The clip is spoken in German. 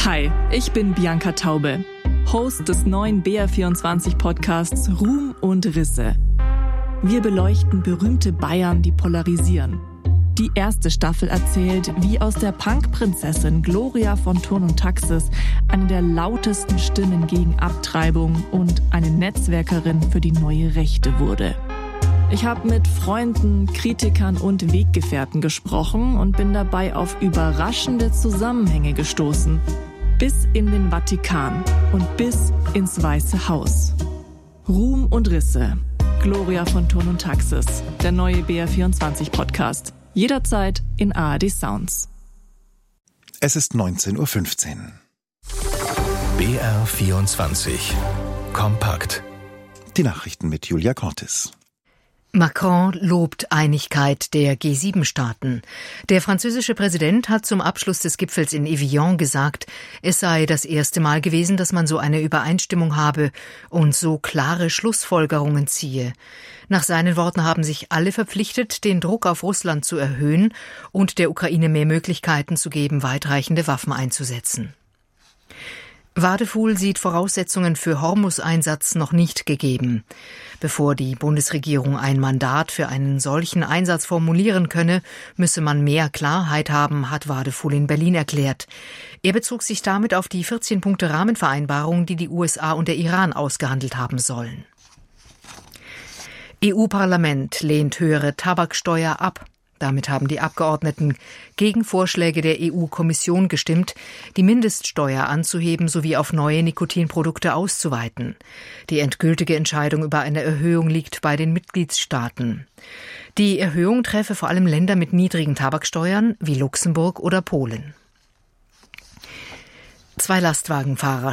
Hi, ich bin Bianca Taube, Host des neuen BR24-Podcasts Ruhm und Risse. Wir beleuchten berühmte Bayern, die polarisieren. Die erste Staffel erzählt, wie aus der Punk-Prinzessin Gloria von Thurn und Taxis eine der lautesten Stimmen gegen Abtreibung und eine Netzwerkerin für die neue Rechte wurde. Ich habe mit Freunden, Kritikern und Weggefährten gesprochen und bin dabei auf überraschende Zusammenhänge gestoßen. Bis in den Vatikan und bis ins Weiße Haus. Ruhm und Risse. Gloria von Thurn und Taxis. Der neue BR24-Podcast. Jederzeit in ARD Sounds. Es ist 19.15 Uhr. BR24 Kompakt. Die Nachrichten mit Julia Cortis. Macron lobt Einigkeit der G7-Staaten. Der französische Präsident hat zum Abschluss des Gipfels in Evian gesagt, es sei das erste Mal gewesen, dass man so eine Übereinstimmung habe und so klare Schlussfolgerungen ziehe. Nach seinen Worten haben sich alle verpflichtet, den Druck auf Russland zu erhöhen und der Ukraine mehr Möglichkeiten zu geben, weitreichende Waffen einzusetzen. Wadefuhl sieht Voraussetzungen für Hormus-Einsatz noch nicht gegeben. Bevor die Bundesregierung ein Mandat für einen solchen Einsatz formulieren könne, müsse man mehr Klarheit haben, hat Wadefuhl in Berlin erklärt. Er bezog sich damit auf die 14-Punkte-Rahmenvereinbarung, die die USA und der Iran ausgehandelt haben sollen. EU-Parlament lehnt höhere Tabaksteuer ab. Damit haben die Abgeordneten gegen Vorschläge der EU-Kommission gestimmt, die Mindeststeuer anzuheben sowie auf neue Nikotinprodukte auszuweiten. Die endgültige Entscheidung über eine Erhöhung liegt bei den Mitgliedstaaten. Die Erhöhung treffe vor allem Länder mit niedrigen Tabaksteuern wie Luxemburg oder Polen. 2 Lastwagenfahrer